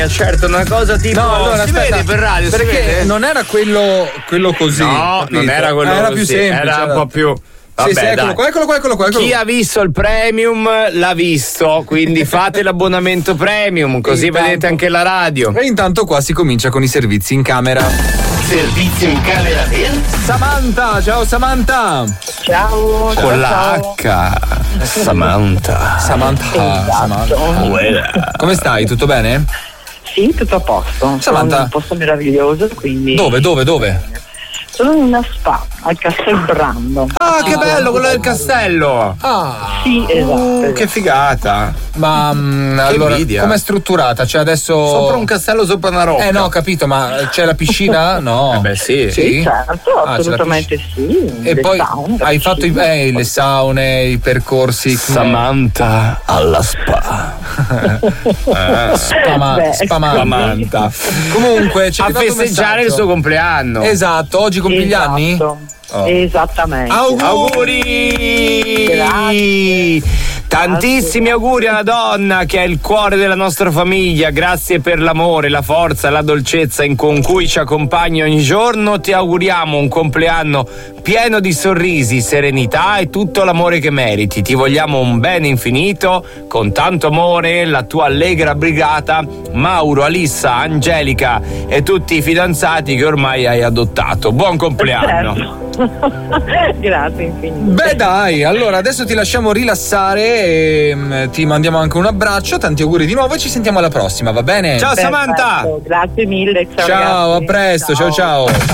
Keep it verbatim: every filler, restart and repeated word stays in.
Certo, una cosa tipo. No, allora, si aspetta, vede per radio, si perché vede? non era quello, quello così. No, capito? non era quello era così, più semplice. era un po' più. Vabbè, sì, sì, eccolo dai. qua, eccolo qua, eccolo qua. Eccolo Chi qua. ha visto il premium l'ha visto, quindi fate l'abbonamento premium, così Intanto- vedete anche la radio. E intanto qua si comincia con i servizi in camera. Servizio in camera per Samantha, ciao Samantha. Ciao. Con la ciao. H. Samantha. Samantha, Esatto. Samantha. Come stai? Tutto bene? Sì, tutto a posto. Sono Samantha. in un posto meraviglioso, quindi. Dove, dove, dove? Sono in una spa al Castelbrando. Ah, che bello quello del castello. Ah, Sì, esatto. esatto. Che figata. ma mm, allora invidia. com'è strutturata? Cioè adesso Sopra un castello, sopra una rocca. Eh no, capito, ma c'è la piscina? No. Eh beh, sì. Sì? Certo, Ah, c'è la assolutamente sì. E le poi saune, la hai fatto i, piscina. eh, le saune, i percorsi. Samantha alla spa. Eh, spama- Beh, spamanta. Comunque ci è A arrivato un festeggiare il messaggio. suo compleanno. Esatto, oggi compi gli anni? Esatto. Oh. Esattamente. Auguri! Grazie. Tantissimi auguri alla donna che è il cuore della nostra famiglia. Grazie per l'amore, la forza, la dolcezza in con cui ci accompagni ogni giorno. Ti auguriamo un compleanno pieno di sorrisi, serenità e tutto l'amore che meriti. Ti vogliamo un bene infinito, con tanto amore, la tua allegra brigata, Mauro, Alissa, Angelica e tutti i fidanzati che ormai hai adottato. Buon compleanno! Certo. Grazie infinito. Beh dai, allora adesso ti lasciamo rilassare e mm, ti mandiamo anche un abbraccio, tanti auguri di nuovo e ci sentiamo alla prossima, va bene? Ciao Samantha! Perfetto, grazie mille. Ciao, Ciao, ragazzi. a presto, ciao ciao.